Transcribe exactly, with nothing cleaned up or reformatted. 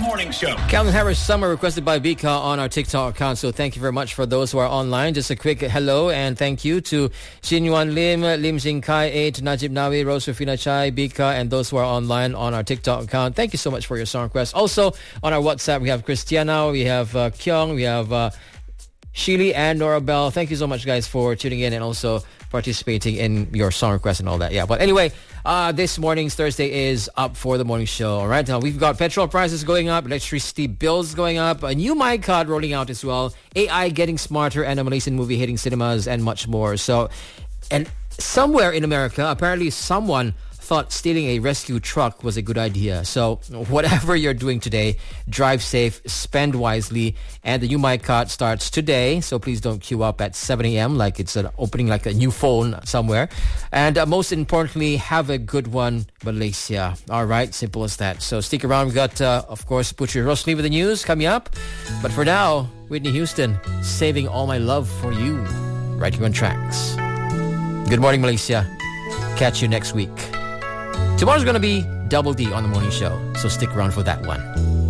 Morning Show. Calvin Harris Summer requested by Bika on our TikTok account. So thank you very much for those who are online. Just a quick hello and thank you to Xin Yuan Lim, Lim Jing Kai eight, Najib Nawi, Rose Rufina Chai, Bika, and those who are online on our TikTok account. Thank you so much for your song requests. Also on our WhatsApp, we have Christiana, we have uh, Kyung, we have uh, Sheely and Nora Bell. Thank you so much, guys, for tuning in and also participating in your song requests and all that. Yeah, but anyway, uh, this morning's Thursday is up for the morning show. All right, now we've got petrol prices going up, electricity bills going up, a new My Card rolling out as well, A I getting smarter, and a Malaysian movie hitting cinemas, and much more. So, and somewhere in America, apparently someone thought stealing a rescue truck was a good idea. So whatever you're doing today, drive safe, spend wisely, and the new My Card starts today. So please don't queue up at seven a.m. like it's an opening like a new phone somewhere. And uh, most importantly, have a good one, Malaysia. All right, simple as that. So stick around. We've got, uh, of course, Butcher Rosli with the news coming up. But for now, Whitney Houston, Saving All My Love for You, right here on Tracks. Good morning, Malaysia. Catch you next week. Tomorrow's going to be Double D on the morning show, so stick around for that one.